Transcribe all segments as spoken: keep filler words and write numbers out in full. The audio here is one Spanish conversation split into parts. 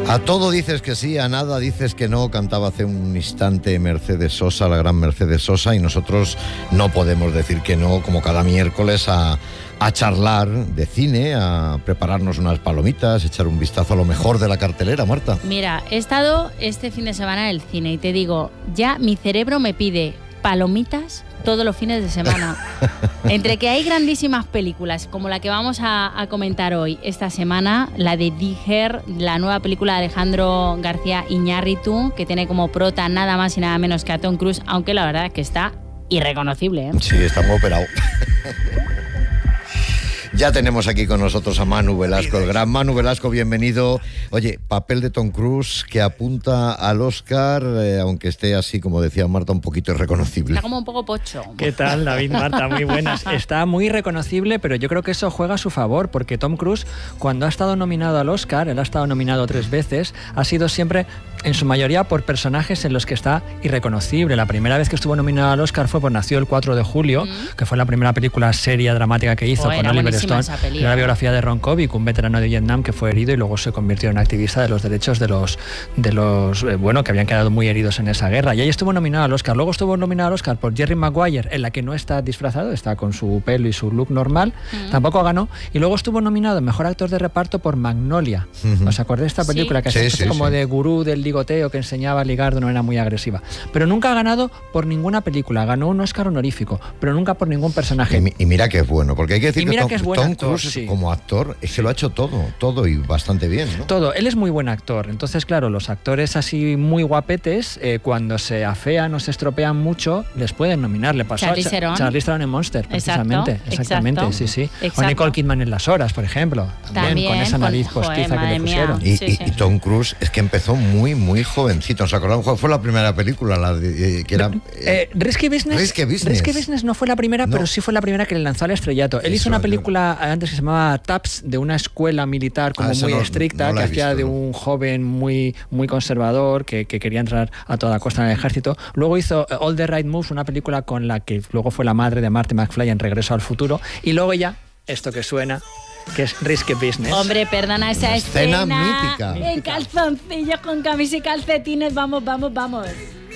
A todo dices que sí, a nada dices que no, cantaba hace un instante Mercedes Sosa, la gran Mercedes Sosa, y nosotros no podemos decir que no, como cada miércoles, a, a charlar de cine, a prepararnos unas palomitas, echar un vistazo a lo mejor de la cartelera, Marta. Mira, he estado este fin de semana en el cine y te digo, ya mi cerebro me pide palomitas todos los fines de semana. Entre que hay grandísimas películas, como la que vamos a, a comentar hoy, esta semana, la de Digger, la nueva película de Alejandro García Iñárritu, que tiene como prota nada más y nada menos que a Tom Cruise, aunque la verdad es que está irreconocible, ¿eh? Sí, está muy operado. Ya tenemos aquí con nosotros a Manu Velasco, el gran Manu Velasco, bienvenido. Oye, papel de Tom Cruise que apunta al Oscar, eh, aunque esté así, como decía Marta, un poquito irreconocible. Está como un poco pocho. ¿Qué tal, David, Marta? Muy buenas. Está muy reconocible, pero yo creo que eso juega a su favor, porque Tom Cruise, cuando ha estado nominado al Oscar, él ha estado nominado tres veces, ha sido siempre, en su mayoría, por personajes en los que está irreconocible. La primera vez que estuvo nominado al Oscar fue por Nació el cuatro de julio, mm. que fue la primera película seria dramática que hizo, oh, con Oliver Stone, la biografía de Ron Kovic, un veterano de Vietnam que fue herido y luego se convirtió en activista de los derechos de los, de los eh, bueno, que habían quedado muy heridos en esa guerra. Y ahí estuvo nominado al Oscar. Luego estuvo nominado al Oscar por Jerry Maguire, en la que no está disfrazado, está con su pelo y su look normal. Mm. Tampoco ganó. Y luego estuvo nominado en Mejor Actor de Reparto por Magnolia. Mm-hmm. ¿Os acordáis de esta película? Sí. Que sí, sí, como sí. de gurú del ligoteo, que enseñaba a ligar de una manera muy agresiva. Pero nunca ha ganado por ninguna película. Ganó un Oscar honorífico, pero nunca por ningún personaje. Y, y mira que es bueno, porque hay que decir que Tom, que es buen Tom actor, Cruise sí. como actor es que lo ha hecho todo, todo y bastante bien, ¿no? Todo. Él es muy buen actor. Entonces, claro, los actores así muy guapetes, eh, cuando se afean o se estropean mucho, les pueden nominar. Le pasó Charlize a Cha- Charlize Theron en Monster, precisamente. Exacto, Exactamente, exacto, sí, sí. exacto. O Nicole Kidman en Las Horas, por ejemplo. También, También con esa nariz con, postiza joder, que le pusieron. Y, sí, y, sí. y Tom Cruise es que empezó muy, muy jovencito. ¿Os acordáis cuál fue la primera película? La de, eh, que era, eh, Risky Business. Risky Business. Risky Business no fue la primera, no. pero sí fue la primera que le lanzó al estrellato. Él Eso, hizo una yo... película antes que se llamaba Taps, de una escuela militar como ah, muy no, estricta, no que hacía visto, de ¿no? un joven muy, muy conservador que, que quería entrar a toda costa en el ejército. Luego hizo All the Right Moves, una película con la que luego fue la madre de Marty McFly en Regreso al Futuro. Y luego ya, esto que suena, que es Risky Business. Hombre, perdona esa escena, escena mítica. En calzoncillos con camisa y calcetines, vamos, vamos, vamos.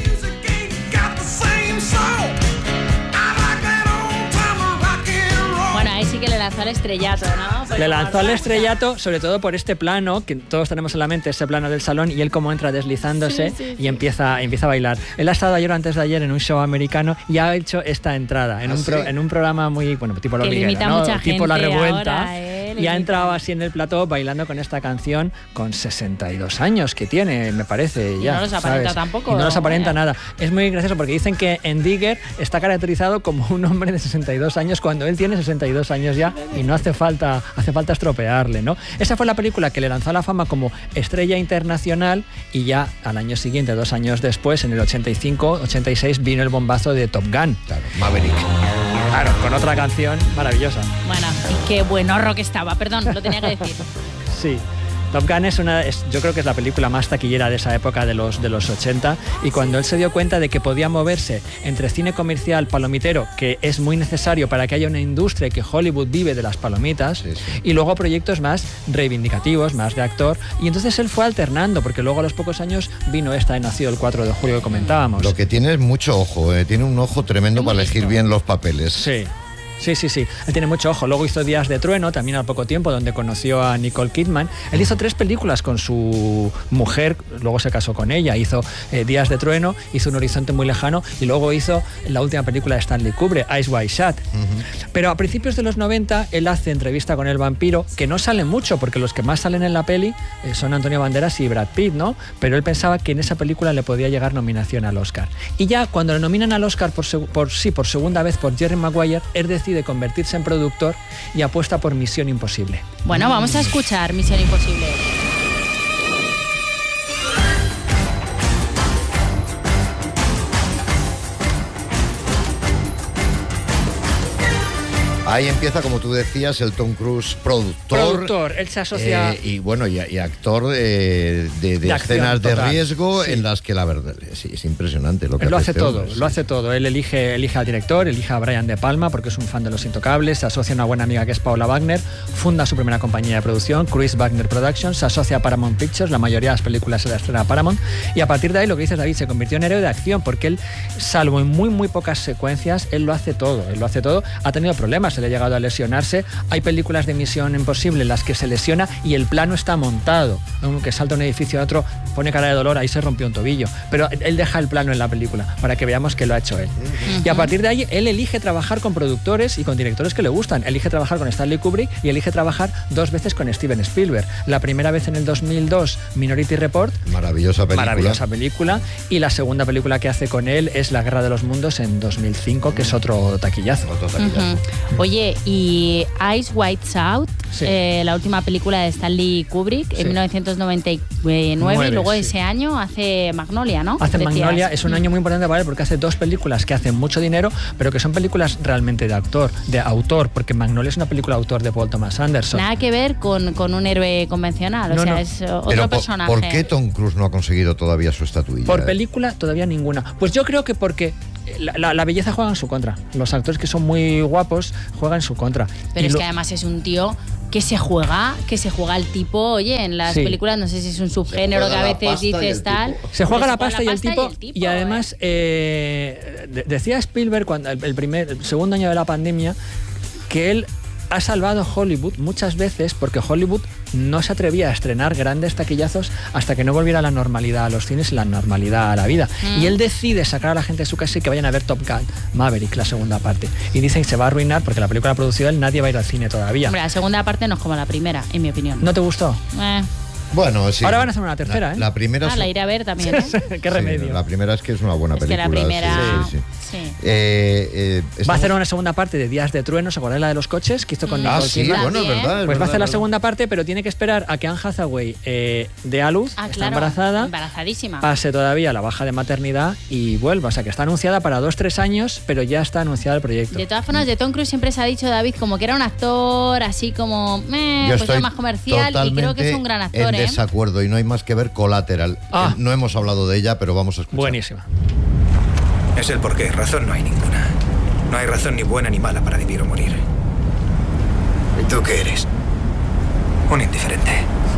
Bueno, ahí sí que le lanzó al estrellato, ¿no? Pues le lanzó al estrellato, sobre todo por este plano, que todos tenemos en la mente, ese plano del salón, y él como entra deslizándose, sí, sí, sí. y empieza, empieza a bailar. Él ha estado ayer o antes de ayer en un show americano y ha hecho esta entrada, en, ¿Ah, un, pro, sí? en un programa muy, bueno, tipo Los Ligueros, ¿no? Mucha tipo La Revuelta, ahora, ¿eh? y ha entrado así en el plató bailando con esta canción con sesenta y dos años que tiene, me parece. Y ya, no los aparenta ¿sabes? tampoco. Y no los aparenta ¿eh? nada. Es muy gracioso porque dicen que en Digger está caracterizado como un hombre de sesenta y dos años cuando él tiene sesenta y dos años ya y no hace falta, hace falta estropearle, ¿no? Esa fue la película que le lanzó a la fama como estrella internacional y ya al año siguiente, dos años después, en el ochenta y cinco, ochenta y seis, vino el bombazo de Top Gun. Claro, Maverick. Claro, con otra canción maravillosa. Bueno, y qué buen horror que estaba, perdón, lo tenía que decir. Sí. Top Gun es una, es, yo creo que es la película más taquillera de esa época de los, de los ochenta, y cuando él se dio cuenta de que podía moverse entre cine comercial palomitero, que es muy necesario para que haya una industria, que Hollywood vive de las palomitas, sí, sí. y luego proyectos más reivindicativos, más de actor, y entonces él fue alternando, porque luego a los pocos años vino esta de Nacido el cuatro de julio que comentábamos. Lo que tiene es mucho ojo, eh, tiene un ojo tremendo para elegir listo. bien los papeles. Sí. Sí, sí, sí. Él tiene mucho ojo. Luego hizo Días de Trueno, también al poco tiempo, donde conoció a Nicole Kidman. Él hizo tres películas con su mujer, luego se casó con ella. Hizo eh, Días de Trueno, hizo Un horizonte muy lejano y luego hizo la última película de Stanley Kubrick, Eyes Wide Shut. Uh-huh. Pero a principios de los noventa, él hace Entrevista con el vampiro, que no sale mucho, porque los que más salen en la peli eh, son Antonio Banderas y Brad Pitt, ¿no? Pero él pensaba que en esa película le podía llegar nominación al Oscar. Y ya cuando le nominan al Oscar por, por, sí, por segunda vez por Jerry Maguire, él decide de convertirse en productor y apuesta por Misión Imposible. Bueno, vamos a escuchar Misión Imposible. Ahí empieza, como tú decías, el Tom Cruise productor. Productor, él se asocia... Eh, y bueno, y, y actor eh, de, de, de escenas de total. riesgo, sí. en las que la verdad sí, es impresionante lo que él lo hace este todo, hombre, lo sí. hace todo. Él elige, elige al director, elige a Brian De Palma porque es un fan de Los Intocables, se asocia a una buena amiga que es Paula Wagner, funda su primera compañía de producción, Cruise Wagner Productions, se asocia a Paramount Pictures, la mayoría de las películas se las estrena a Paramount, y a partir de ahí, lo que dices, David, se convirtió en héroe de acción porque él, salvo en muy muy pocas secuencias, él lo hace todo, él lo hace todo, ha tenido problemas, se le ha llegado a lesionar. Hay películas de Misión Imposible en las que se lesiona y el plano está montado, aunque salta un edificio a otro, pone cara de dolor, ahí se rompió un tobillo, pero él deja el plano en la película para que veamos que lo ha hecho él. Uh-huh. Y a partir de ahí él elige trabajar con productores y con directores que le gustan, elige trabajar con Stanley Kubrick y elige trabajar dos veces con Steven Spielberg. La primera vez en el dos mil dos, Minority Report, maravillosa película, maravillosa película, y la segunda película que hace con él es La Guerra de los Mundos en dos mil cinco, que es otro taquillazo. Otro taquillazo. Uh-huh. Oye, y Eyes Wide Shut, sí. eh, la última película de Stanley Kubrick, sí. en mil novecientos noventa y nueve, Nueve, y luego sí. ese año hace Magnolia, ¿no? Hace Decías. Magnolia, es un año muy importante para él porque hace dos películas que hacen mucho dinero, pero que son películas realmente de actor, de autor, porque Magnolia es una película de autor de Paul Thomas Anderson. Nada que ver con, con un héroe convencional, no, o sea, no. es otro pero personaje. ¿Por qué Tom Cruise no ha conseguido todavía su estatuilla? Por película, todavía ninguna. Pues yo creo que porque La, la, la belleza juega en su contra. Los actores que son muy guapos juegan en su contra. Pero y es lo... que además es un tío que se juega, que se juega el tipo, oye, en las sí. películas, no sé si es un subgénero que a veces dices tal. Se juega la pasta, la y, el pasta tipo, y el tipo. Y además, eh. Eh, de, decía Spielberg, cuando el, el, primer, el segundo año de la pandemia, que él ha salvado Hollywood muchas veces porque Hollywood no se atrevía a estrenar grandes taquillazos hasta que no volviera la normalidad a los cines y la normalidad a la vida. Mm. Y él decide sacar a la gente de su casa y que vayan a ver Top Gun Maverick, la segunda parte. Y dicen que se va a arruinar porque la película la ha producido él, nadie va a ir al cine todavía. Hombre, la segunda parte no es como la primera, en mi opinión. ¿No te gustó? Eh. Bueno, sí. Ahora van a hacer una tercera, la, ¿eh? La primera. Ah, la iré a ver también, ¿eh? Qué remedio. Sí, la primera es que es una buena es película. Que la primera. Sí, sí, sí. Sí. Eh, eh, estamos... Va a hacer una segunda parte de Días de Trueno, ¿se acuerdan la de los coches que hizo con Nicole Ah, sí, Kidman? bueno, es verdad. Es pues verdad, va a hacer la verdad. segunda parte, pero tiene que esperar a que Anne Hathaway eh, dé a luz, ah, está claro, embarazada, embarazadísima, pase todavía la baja de maternidad y vuelva. O sea, que está anunciada para dos, tres años, pero ya está anunciado el proyecto. De todas formas, de Tom Cruise siempre se ha dicho, David, como que era un actor así como, eh, Yo pues estoy era más comercial y creo que es un gran actor, en ¿eh? desacuerdo y no hay más que ver Collateral. Ah. No hemos hablado de ella, pero vamos a escuchar. Buenísima. Es el porqué, razón no hay ninguna. No hay razón ni buena ni mala para vivir o morir. ¿Y tú qué eres? Un indiferente.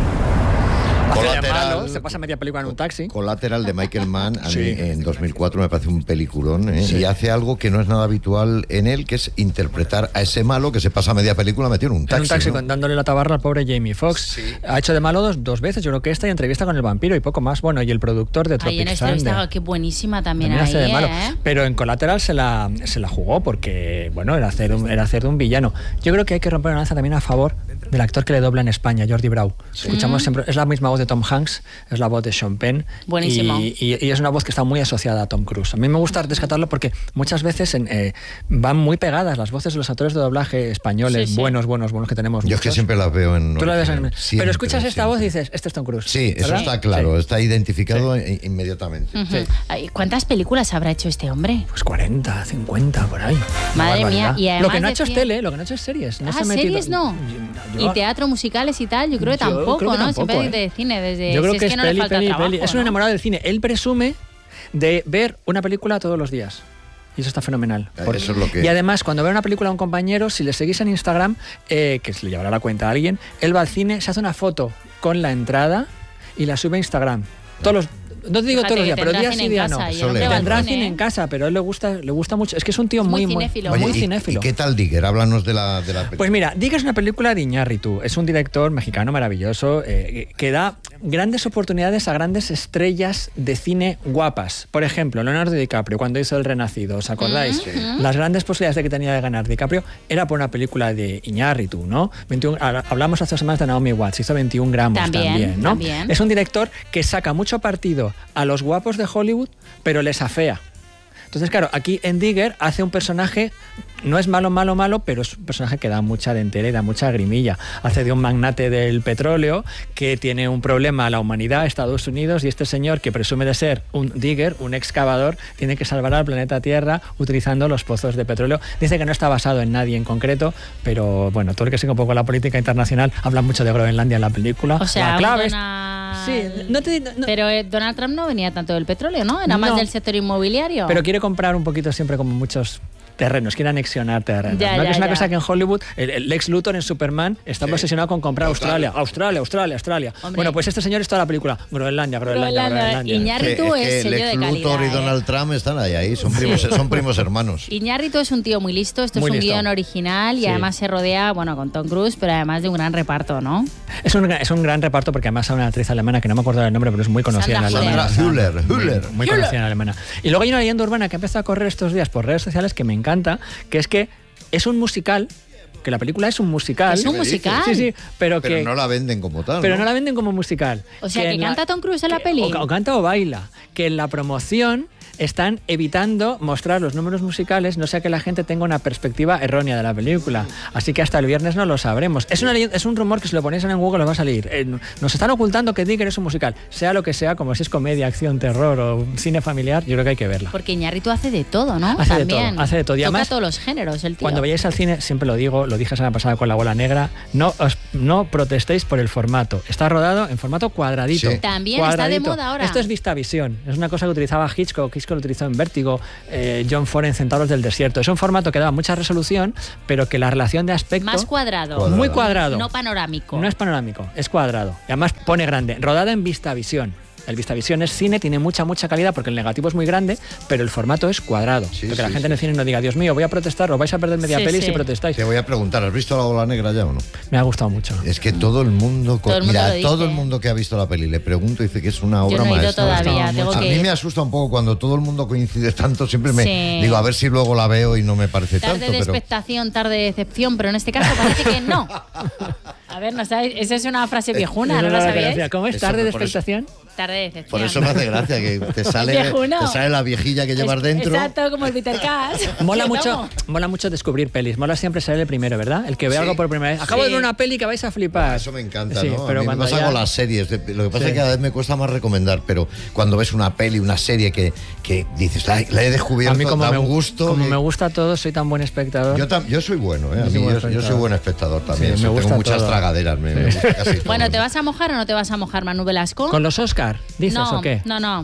Collateral, malo, se pasa media película en un taxi. Collateral de Michael Mann, a sí. mí en dos mil cuatro me parece un peliculón, ¿eh? Sí. Y hace algo que no es nada habitual en él, que es interpretar a ese malo que se pasa media película metido en un taxi. En un taxi, ¿no? dándole la tabarra al pobre Jamie Foxx. Sí. Ha hecho de malo dos, dos veces, yo creo que esta y entrevista con el vampiro y poco más. Bueno, y el productor de Tropic Ahí en esta entrevista, Thunder. qué buenísima también, También ahí, hace de malo. ¿eh? Pero en Collateral se la, se la jugó porque, bueno, era hacer, un, era hacer de un villano. Yo creo que hay que romper una lanza también a favor del actor que le dobla en España, Jordi Brau. Sí. Escuchamos mm. siempre, es la misma voz de Tom Hanks, es la voz de Sean Penn. Buenísimo. Y, y, y es una voz que está muy asociada a Tom Cruise. A mí me gusta rescatarlo porque muchas veces en, eh, van muy pegadas las voces de los actores de doblaje españoles, sí, sí. buenos, buenos, buenos que tenemos. Yo muchos. es que siempre las veo en... Tú la ves en... Siempre, Pero escuchas esta siempre. voz y dices, este es Tom Cruise. Sí, eso ¿verdad? está claro, Sí. está identificado sí. inmediatamente. Uh-huh. Sí. Ay, ¿cuántas películas habrá hecho este hombre? Pues cuarenta, cincuenta, por ahí. Madre mía. Y además lo que no ha hecho es decía... tele, lo que no ha hecho es series. No ah, se ha metido... series no. Yo... Y teatro, musicales y tal, yo creo que Yo tampoco, creo que ¿no? tampoco, Siempre ¿eh? de cine, desde... Yo creo si que es es, que no le peli, falta peli, trabajo, peli. Es un ¿no? enamorado del cine. Él presume de ver una película todos los días. Y eso está fenomenal. Por eso es lo que... Y además, cuando ve una película a un compañero, si le seguís en Instagram, eh, que se le llevará la cuenta a alguien, él va al cine, se hace una foto con la entrada y la sube a Instagram. Todos los... No te digo Fíjate, todos los días, pero día sí, día no. Tendrá cine en casa, pero a él le gusta, le gusta mucho. Es que es un tío es muy, muy, cinéfilo. muy, Oye, muy ¿y, cinéfilo. ¿Y qué tal Digger? Háblanos de la, de la película. Pues mira, Digger es una película de Iñárritu. Es un director mexicano maravilloso eh, que da grandes oportunidades a grandes estrellas de cine guapas. Por ejemplo, Leonardo DiCaprio, cuando hizo El Renacido, ¿os acordáis? Sí. Las grandes posibilidades de que tenía de ganar DiCaprio era por una película de Iñárritu, ¿no? veintiuno, hablamos hace dos semanas de Naomi Watts, hizo veintiún gramos también, también, ¿no? También. Es un director que saca mucho partido a los guapos de Hollywood, pero les afea. Entonces, claro, aquí en Digger hace un personaje, no es malo, malo, malo, pero es un personaje que da mucha dentera y da mucha grimilla. Hace de un magnate del petróleo que tiene un problema a la humanidad, Estados Unidos, y este señor que presume de ser un digger, un excavador, tiene que salvar al planeta Tierra utilizando los pozos de petróleo. Dice que no está basado en nadie en concreto, pero bueno, todo el que sigue un poco la política internacional habla mucho de Groenlandia en la película. O sea, la clave es... Donald... Sí, no te, no... Pero eh, Donald Trump no venía tanto del petróleo, ¿no? Era más No. del sector inmobiliario. Pero quiere comprar un poquito siempre como muchos terrenos, quiere anexionar terrenos. Ya, ¿no? ya, Que es una ya. cosa que en Hollywood, el, el Lex Luthor en Superman está Sí. obsesionado con comprar Australia, Australia, Australia, Australia. Hombre. Bueno, pues este señor es toda la película, Groenlandia, Groenlandia, Groenlandia. Groenlandia. Iñárritu Que- es que es sello Lex de Luthor calidad, y Donald ¿eh? Trump están ahí, ahí son primos, son primos hermanos. Iñárritu es un tío muy listo, esto Muy es un listo. guión original y Sí. además se rodea, bueno, con Tom Cruise, pero además de un gran reparto, ¿no? Es un, es un gran reparto porque además hay una actriz alemana que no me acuerdo del nombre, pero es muy conocida en Sandra Alemania. Sandra Hüller, Hüller. Muy, muy conocida en Alemania. Y luego hay una leyenda urbana que ha empezado a correr estos días por redes sociales que me encanta, que es que es un musical, que la película es un musical. ¿Es un me dices? musical? Sí, sí, pero, Pero que... no la venden como tal. Pero ¿no? no la venden como musical. O sea, que en la- canta Tom Cruise en la que- peli. O, o canta o baila. Que en la promoción están evitando mostrar los números musicales, no sea que la gente tenga una perspectiva errónea de la película. Así que hasta el viernes no lo sabremos. Es, una leyenda- es un rumor que si lo ponéis en Google os va a salir. Eh, nos están ocultando que Digger es un musical. Sea lo que sea, como si es comedia, acción, terror o cine familiar, yo creo que hay que verla. Porque Iñárritu hace de todo, ¿no? Hace de También. todo, hace de todo. Y Toca además, todos los géneros, el tío. Cuando vayáis al cine, siempre lo digo, lo dije la semana pasada con La Bola Negra, no, os, no protestéis por el formato. Está rodado en formato cuadradito. Sí. También está de Cuadradito. moda ahora. Esto es VistaVision. Es una cosa que utilizaba Hitchcock, Hitchcock lo utilizó en Vértigo, eh, John Ford en Centauros del Desierto. Es un formato que daba mucha resolución, pero que la relación de aspecto... Más cuadrado. Cuadrado. Muy cuadrado. No panorámico. No es panorámico, es cuadrado. Y además pone grande. Rodada en VistaVision. El VistaVision es cine, tiene mucha, mucha calidad porque el negativo es muy grande, pero el formato es cuadrado. Sí, porque sí, la gente sí. en el cine no diga, Dios mío, voy a protestar, os vais a perder media Sí, peli sí. si protestáis. Te voy a preguntar, ¿has visto La Bola Negra ya o no? Me ha gustado mucho. Es que todo el mundo, Todo el mundo mira, lo dice. todo el mundo que ha visto la peli le pregunto y dice que es una obra Yo no he ido maestra. todavía, Está tengo A que mí ir. me asusta un poco cuando todo el mundo coincide tanto, siempre me Sí. digo a ver si luego la veo y no me parece Tarde tanto, de pero expectación, tarde de decepción, pero en este caso parece que no. A ver, ¿no sabéis? Esa es una frase viejuna, ¿no la sabíais? ¿Cómo es? Eso, ¿Tarde de por eso- expectación? Tarde de decepción. por eso me hace gracia que te sale, Viejuno. te sale la viejilla que llevas Es- dentro. Exacto, como el Peter Cash. Mola ¿Qué mucho, tomo? mola mucho descubrir pelis. Mola siempre ser el primero, ¿verdad? El que ve Sí. algo por primera vez. Acabo Sí. de ver una peli que vais a flipar. Eso me encanta, Sí, ¿no? pero a mí me cuando pasa ya- con las series. de- Lo que pasa Sí. es que cada vez me cuesta más recomendar, pero cuando ves una peli, una serie que, que dices, "Ay, la he descubierto, A mí como, da me, un gusto. como que- me gusta todo, soy tan buen espectador. Yo, tam- yo soy bueno, ¿eh? A Yo soy mí buen yo, yo soy espectador. buen espectador también. Sí, me Yo gusta tengo muchas todo. tragaderas, me, me gusta casi todo. Bueno, ¿te vas a mojar o no te vas a mojar, Manu Velasco? ¿Con los Oscar, dices no, o qué? no, no.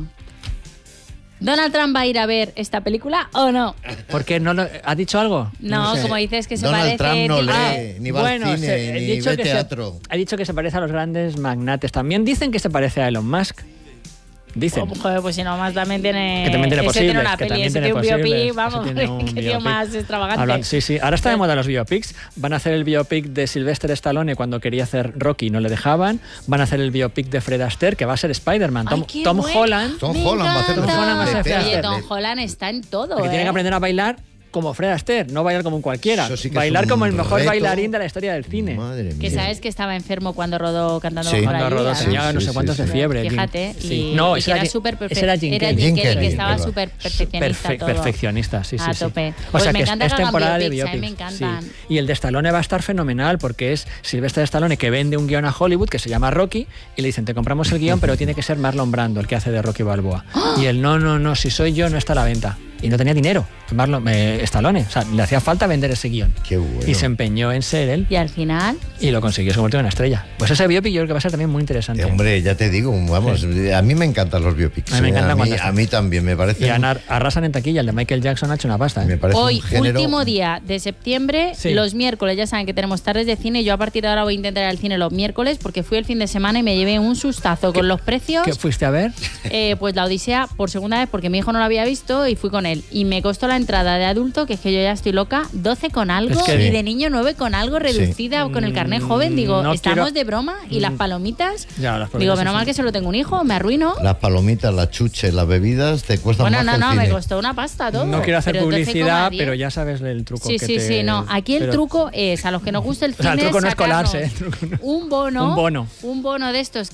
¿Donald Trump va a ir a ver esta película o no? Porque no lo, ¿ha dicho algo? No, sé. como dices que se Donald parece... Trump no tipo- lee, ni va Bueno, al cine, se- he ni dicho ve que se- teatro. ha dicho que se parece a los grandes magnates. También dicen que se parece a Elon Musk. Dicen. Oh, joder, pues si no más también tiene... Que también tiene ese posibles, tiene una que peli, también ese tiene tiene un posibles, biopic, ese vamos, tiene un qué tío biopic. más extravagante. Hablan- sí, sí. Ahora está de moda los biopics. Van a hacer el biopic de Sylvester Stallone cuando quería hacer Rocky y no le dejaban. Van a hacer el biopic de Fred Astaire, que va a ser Spider-Man. Tom, Ay, qué Tom bueno. Holland, Tom Me Holland va a hacer encanta. Tom Holland va a ser Pepe. Oye, Astaire. Tom Holland está en todo, que ¿eh? tiene que aprender a bailar como Fred Astaire, no bailar como un cualquiera. Eso sí que es bailar un como el mejor reto. bailarín de la historia del cine. Madre mía. Que sabes que estaba enfermo cuando rodó Cantando Sí. bajo la Cuando rodó lluvia, tenía Sí, no sí, sé cuántos sí, de sí. fiebre. Jim. Fíjate, Sí. y, No, y ese que era era Jim- súper ese era Jim Kelly. Jim Jim Kelly, Kelly, que estaba verdad. súper perfeccionista Perfe- todo. perfeccionista, sí, sí, A sí. tope. O Pues sea me que es, encanta es que hagan temporada de biopics, a mí biopics. me sí. encantan. Y el de Stallone va a estar fenomenal porque es Sylvester Stallone que vende un guión a Hollywood que se llama Rocky y le dicen, te compramos el guión, pero tiene que ser Marlon Brando el que hace de Rocky Balboa. Y él, no, no, no, si soy yo no está a la venta. Y no tenía dinero, Marlon, eh, Stallone. O sea, le hacía falta vender ese guión. Qué bueno. Y se empeñó en ser él Y al final, y lo consiguió, se convirtió en una estrella. Pues ese biopic yo creo que va a ser también muy interesante. Eh, hombre, ya te digo, vamos, a mí me encantan los biopics. A mí me eh, encantan a, mí, cuando están. a mí también, me parece. Y anar- arrasan en taquilla. El de Michael Jackson ha hecho una pasta. ¿eh? Me parece hoy, un género. último día de septiembre, Sí. los miércoles, ya saben que tenemos tardes de cine. Yo a partir de ahora voy a intentar ir al cine los miércoles porque fui el fin de semana y me llevé un sustazo con los precios. ¿Qué fuiste a ver? Eh, pues la Odisea por segunda vez porque mi hijo no lo había visto y fui con él. Y me costó la entrada de adulto, que es que yo ya estoy loca, doce con algo Es que- y de niño nueve con algo reducida o con el carnet joven. Digo, Mm, no estamos quiero- de broma y las palomitas. Ya, las palomitas Digo, sí menos son- mal que solo tengo un hijo, me arruino. Las palomitas, las chuches, las bebidas te cuestan Bueno, más no, que el no, cine. me costó una pasta todo. No quiero hacer pero doce publicidad, coma diez. pero ya sabes el truco. Sí, que sí, te- sí, no. Aquí el pero- truco es, a los que nos gusta el O sea, cine, el truco no es sacarnos colarse, ¿eh? El truco no- un bono, Un bono. un bono de estos que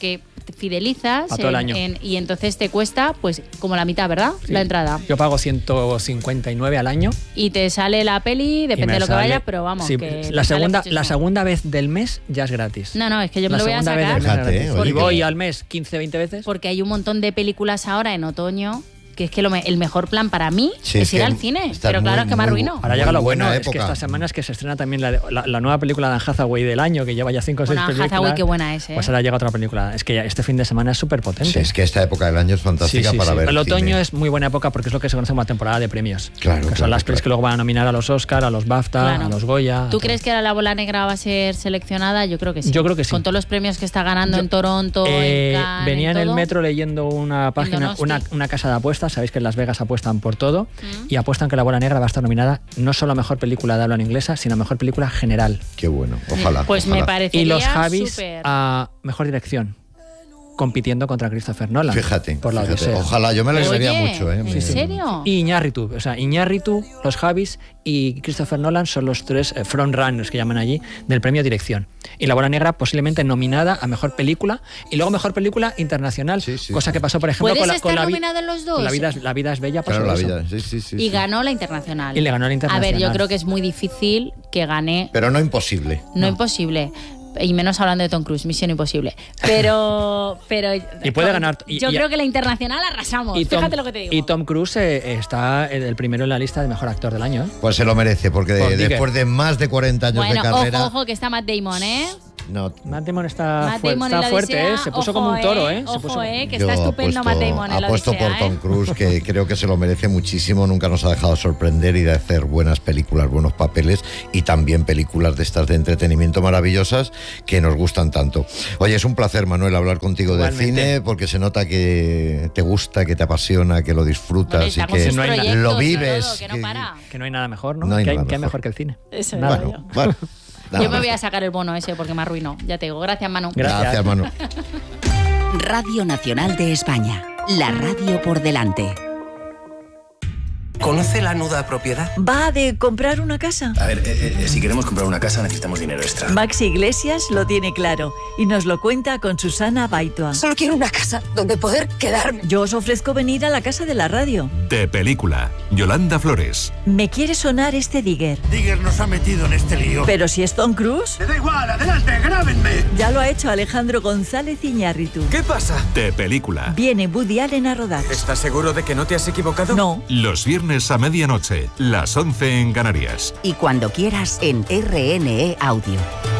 fidelizas Pa todo el en- año. en- y entonces te cuesta pues como la mitad, ¿verdad? Sí. La entrada. Yo pago ciento cincuenta y nueve al año. Y te sale la peli, y depende me de lo que sale- vaya, pero vamos, sí, que te la sale segunda muchísimo. la segunda vez del mes ya es gratis. No, no, es que yo me La lo voy a segunda vez del sacar mes es Fíjate, gratis. oye, Y voy que- al mes quince, veinte veces. porque hay un montón de películas ahora en otoño que es que lo me- el mejor plan para mí Sí, es es ir que al cine. está Pero claro, muy, es que me muy arruino. bu- Ahora llega Muy lo bueno, buena es que época. esta semana es que se estrena también la, la, la nueva película de Anne Hathaway del año, que lleva ya cinco o seis Bueno, Anne películas. Hathaway, qué buena es, ¿eh? Pues ahora llega otra película. Es que ya este fin de semana es súper potente. Sí, es que esta época del año es fantástica Sí, sí, para sí. ver El otoño cine. es muy buena época porque es lo que se conoce como la temporada de premios. Claro, Que son claro, las pelis claro. que luego van a nominar a los Oscar, a los BAFTA, Claro. a los Goya. a ¿Tú todo. crees que ahora la bola negra va a ser seleccionada? Yo creo que sí. Yo creo que sí. Con todos los premios que está ganando Yo- en Toronto, Eh, en Cannes, venía en el todo. metro leyendo una página, Donosti. una, una casa de apuestas. Sabéis que en Las Vegas apuestan por todo Mm. y apuestan que La Bola Negra va a estar nominada no solo a mejor película de habla inglesa, sino a mejor película general. Qué bueno, ojalá. Pues me ojalá. parecería Y los Javis súper. a mejor dirección, compitiendo contra Christopher Nolan. Fíjate, por la fíjate. Odisea. Ojalá, yo me alegraría Oye, mucho. ¿eh? ¿en Me- serio? Y Iñárritu, o sea, Iñárritu, los Javis y Christopher Nolan son los tres eh, frontrunners que llaman allí del premio Dirección. Y La Bola Negra posiblemente nominada a mejor película y luego mejor película internacional, Sí, sí. cosa que pasó por ejemplo ¿Puedes con la, estar con la vi- nominado en los dos? con la vida, es- la vida es bella, pasó Claro, la eso. vida. Sí, sí, sí, Y sí. ganó la internacional. Y le ganó la A ver, internacional. yo creo que es muy difícil que gane. Pero no imposible. No, imposible. Y menos hablando de Tom Cruise, misión imposible. Pero. pero Y puede ganar- y- yo y- creo que la internacional arrasamos. Y Tom, Fíjate lo que te digo. y Tom Cruise eh, está eh, el primero en la lista de mejor actor del año. ¿eh? Pues se lo merece, porque de- Por Digger. después de más de cuarenta años bueno, de carrera. ojo, ojo, que está Matt Damon, ¿eh? No, Matt Damon está, Matt fuer- Damon en está la fuerte, Odisea, ¿eh? Se puso ojo, como un toro, ¿eh? Se Ojo, puso- ¿eh? Que yo está estupendo apuesto, Matt Damon en la apuesto Odisea, por Tom ¿eh? Cruise, que creo que se lo merece muchísimo. Nunca nos ha dejado sorprender y de hacer buenas películas, buenos papeles y también películas de estas de entretenimiento maravillosas que nos gustan tanto. Oye, es un placer, Manuel, hablar contigo de Igualmente. cine, porque se nota que te gusta, que te apasiona, que lo disfrutas Bueno, y está con que sus no hay na- proyectos lo y vives. todo, que no que- para. Que no hay nada mejor, ¿no? No hay que, hay, nada que hay mejor. mejor que el cine. Eso Nada. digo Bueno, yo. bueno. Nada Yo me más. voy a sacar el bono ese porque me arruinó. Ya te digo. Gracias, Manu. Gracias. Gracias, Manu. Radio Nacional de España. La radio por delante. ¿Conoce la nuda propiedad? ¿Va de comprar una casa? A ver, eh, eh, si queremos comprar una casa necesitamos dinero extra. Maxi Iglesias lo tiene claro y nos lo cuenta con Susana Baitua. Solo quiero una casa donde poder quedarme. Yo os ofrezco venir a la casa de la radio. De película, Yolanda Flores. Me quiere sonar este Digger. Digger nos ha metido en este lío. Pero si es Tom Cruise, Me da igual, adelante, grábenme. ya lo ha hecho Alejandro González Iñárritu. ¿Qué pasa? De película, Viene Woody Allen a rodar. ¿Estás seguro de que no te has equivocado? No, los viernes a medianoche, las once en Canarias. Y cuando quieras en R N E Audio.